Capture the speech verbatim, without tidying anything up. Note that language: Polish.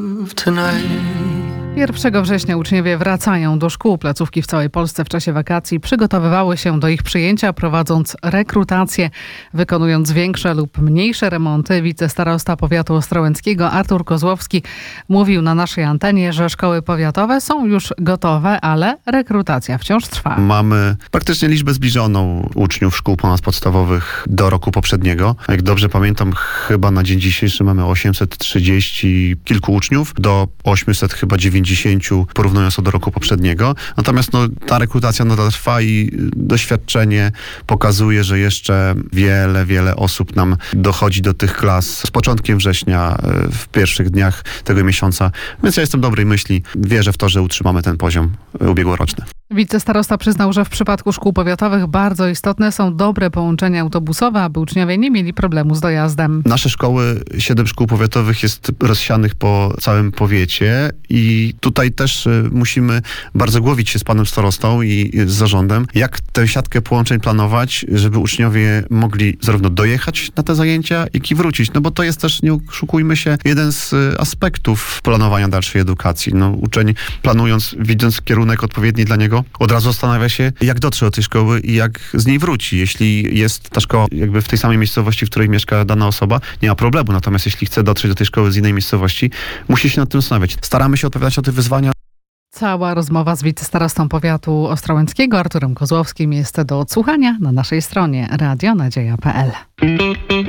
pierwszego września uczniowie wracają do szkół. Placówki w całej Polsce w czasie wakacji przygotowywały się do ich przyjęcia, prowadząc rekrutację, wykonując większe lub mniejsze remonty. Wicestarosta powiatu ostrołęckiego Artur Kozłowski mówił na naszej antenie, że szkoły powiatowe są już gotowe, ale rekrutacja wciąż trwa. Mamy praktycznie liczbę zbliżoną uczniów szkół ponadpodstawowych do roku poprzedniego. Jak dobrze pamiętam, chyba na dzień dzisiejszy mamy osiemset trzydzieści kilku uczniów, do osiemset chyba dziewięćdziesięciu, porównując to do roku poprzedniego. Natomiast no, ta rekrutacja nadal trwa i doświadczenie pokazuje, że jeszcze wiele, wiele osób nam dochodzi do tych klas z początkiem września, w pierwszych dniach tego miesiąca. Więc ja jestem dobrej myśli. Wierzę w to, że utrzymamy ten poziom ubiegłoroczny. Wicestarosta przyznał, że w przypadku szkół powiatowych bardzo istotne są dobre połączenia autobusowe, aby uczniowie nie mieli problemu z dojazdem. Nasze szkoły, siedem szkół powiatowych jest rozsianych po całym powiecie i tutaj też musimy bardzo głowić się z panem starostą i z zarządem, jak tę siatkę połączeń planować, żeby uczniowie mogli zarówno dojechać na te zajęcia, jak i wrócić. No bo to jest też, nie oszukujmy się, jeden z aspektów planowania dalszej edukacji. No, uczeń planując, widząc kierunek odpowiedni dla niego, od razu zastanawia się, jak dotrze do tej szkoły i jak z niej wróci. Jeśli jest ta szkoła jakby w tej samej miejscowości, w której mieszka dana osoba, nie ma problemu. Natomiast jeśli chce dotrzeć do tej szkoły z innej miejscowości, musi się nad tym zastanawiać. Staramy się odpowiadać na te wyzwania. Cała rozmowa z wicestarostą powiatu ostrołęckiego Arturem Kozłowskim jest do odsłuchania na naszej stronie radio nadzieja kropka p l.